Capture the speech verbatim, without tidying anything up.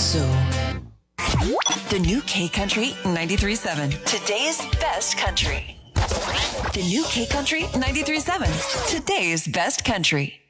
so. The new K Country ninety-three point seven. Today's best country. The new K Country ninety-three point seven. Today's best country.